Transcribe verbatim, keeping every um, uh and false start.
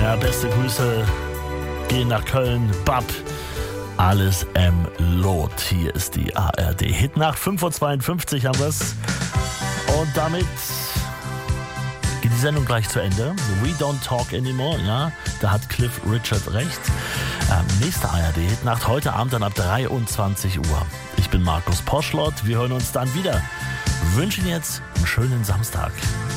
Ja, beste Grüße gehen nach Köln. Bab, alles M. Lot. Hier ist die A R D Hitnacht. fünf Uhr zweiundfünfzig haben wir es. Und damit geht die Sendung gleich zu Ende. We don't talk anymore. Ja, da hat Cliff Richard recht. Ähm, nächste A R D Hitnacht heute Abend dann ab dreiundzwanzig Uhr. Ich bin Markus Poschlott. Wir hören uns dann wieder. Wünschen jetzt einen schönen Samstag.